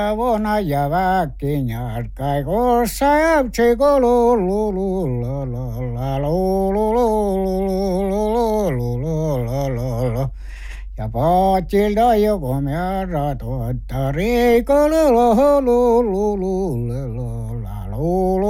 Vuonna ja väkkin jatkai kossa ja tsikolu lu lu la la la lu lu lu lu lu lu lu ja paatsilta joko määrätä tuotta riikolu lu lu lu lu la lu